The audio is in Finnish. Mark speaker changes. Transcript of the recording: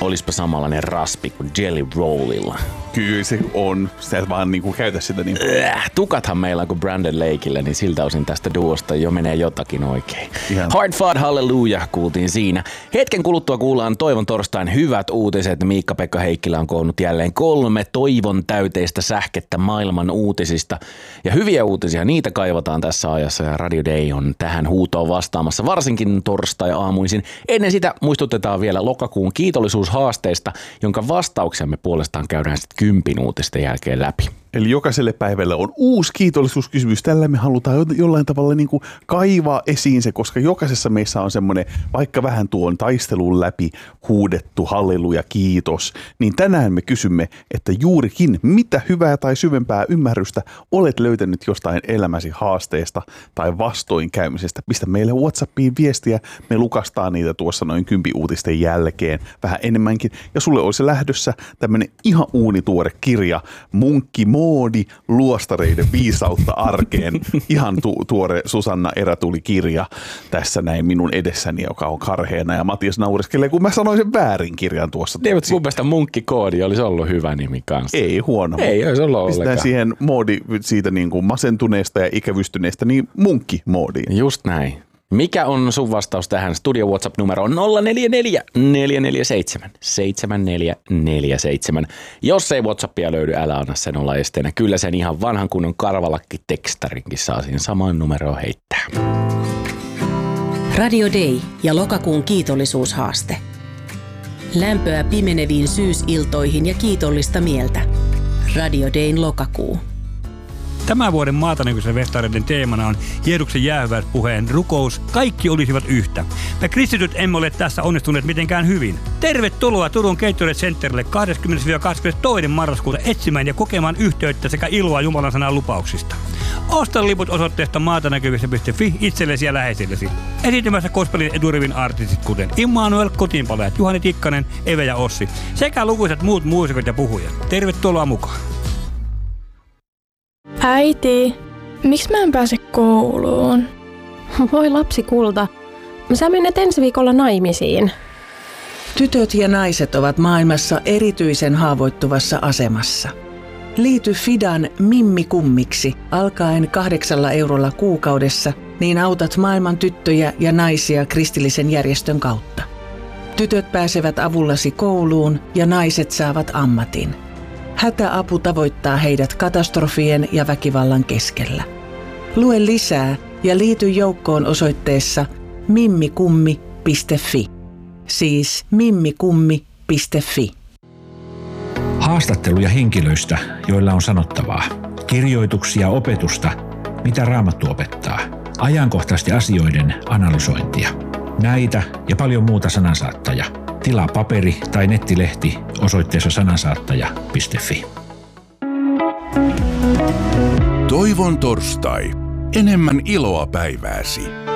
Speaker 1: olispa samanlainen raspi kuin Jelly Rollilla.
Speaker 2: Kyllä se on. Sä et vaan niinku käytä sitä niin.
Speaker 1: Tukathan meillä on kuin Brandon Lakeillä, niin siltä osin tästä duosta jo menee jotakin oikein. Hard Fought Hallelujah kuultiin siinä. Hetken kuluttua kuullaan Toivon torstain hyvät uutiset. Miikka-Pekka Heikkilä on koonnut jälleen 3 toivon täyteistä sähkettä maailman uutisista. Ja hyviä uutisia, niitä kaivataan tässä ajassa ja Radio Day on tähän huutoon vastaamassa, varsinkin torstai-aamuisin. Ennen sitä muistutetaan vielä lokakuun kiitollisuushaasteesta, jonka vastauksemme puolestaan käydään sitten 10 uutisten jälkeen läpi.
Speaker 2: Eli jokaiselle päivälle on uusi kiitollisuuskysymys. Tällä me halutaan jollain tavalla niin kuin kaivaa esiin se, koska jokaisessa meissä on semmoinen, vaikka vähän tuon taistelun läpi huudettu halleluja kiitos, niin tänään me kysymme, että juurikin mitä hyvää tai syvempää ymmärrystä olet löytänyt jostain elämäsi haasteesta tai vastoinkäymisestä. Pistä meille WhatsAppiin viestiä, me lukastaan niitä tuossa noin 10 uutisten jälkeen vähän enemmänkin. Ja sulle olisi lähdössä tämmöinen ihan uunituore kirja, Munkki Moodi, luostareiden viisautta arkeen. Ihan tuore Susanna Erätuli-kirja tässä näin minun edessäni, joka on karheena. Ja Matias naureskelee, kun mä sanoin sen väärin kirjan tuossa.
Speaker 1: Mun mielestä Munkkikoodi olisi ollut hyvä nimi kanssa.
Speaker 2: Ei huono.
Speaker 1: Ei olisi ollut ollenkaan.
Speaker 2: Pistään siihen moodi siitä niin kuin masentuneesta ja ikävystyneestä, niin Munkki-moodiin.
Speaker 1: Just näin. Mikä on sun vastaus tähän? Studio WhatsApp-numero on 044 447 7447. Jos ei WhatsAppia löydy, älä anna sen olla esteenä. Kyllä sen ihan vanhan kunnon karvalakki-tekstarinkin saa siihen samaan numeroon heittää.
Speaker 3: Radio Day ja lokakuun kiitollisuushaaste. Lämpöä pimeneviin syysiltoihin ja kiitollista mieltä. Radio Dayn lokakuu.
Speaker 4: Tämän vuoden Maatanäkyisen festareiden teemana on Jeesuksen jäähyväispuheen rukous. Kaikki olisivat yhtä. Me kristityt emme ole tässä onnistuneet mitenkään hyvin. Tervetuloa Turun Gatorade Centerille 20-22. marraskuuta etsimään ja kokemaan yhteyttä sekä iloa Jumalan sanan lupauksista. Osta liput osoitteesta maatanäkyvissä.fi itsellesi ja läheisillesi. Esiintymässä gospelin eturivin artistit kuten Immanuel, Kotiinpalajat, Juhani Tikkanen, Eve ja Ossi sekä lukuisat muut muusikot ja puhujat. Tervetuloa mukaan.
Speaker 5: Äiti, miksi mä en pääse kouluun?
Speaker 6: Voi lapsi kulta, sä menet ensi viikolla naimisiin.
Speaker 7: Tytöt ja naiset ovat maailmassa erityisen haavoittuvassa asemassa. Liity Fidan Mimmi-kummiksi alkaen 8 eurolla kuukaudessa, niin autat maailman tyttöjä ja naisia kristillisen järjestön kautta. Tytöt pääsevät avullasi kouluun ja naiset saavat ammatin. Hätäapu tavoittaa heidät katastrofien ja väkivallan keskellä. Lue lisää ja liity joukkoon osoitteessa mimmikummi.fi. Siis mimmikummi.fi.
Speaker 8: Haastatteluja henkilöistä, joilla on sanottavaa. Kirjoituksia opetusta, mitä Raamattu opettaa. Ajankohtaisten asioiden analysointia. Näitä ja paljon muuta Sanansaattaja. Tilaa paperi- tai nettilehti osoitteessa sanansaattaja.fi.
Speaker 9: Toivon torstai. Enemmän iloa päivääsi.